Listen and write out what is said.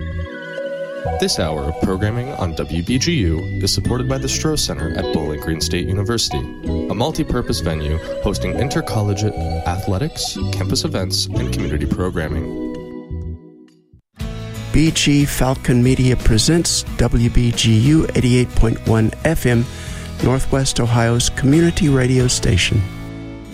This hour of programming on WBGU is supported by the Stroh Center at Bowling Green State University, a multi-purpose venue hosting intercollegiate athletics, campus events, and community programming. BG Falcon Media presents WBGU 88.1 FM, Northwest Ohio's community radio station.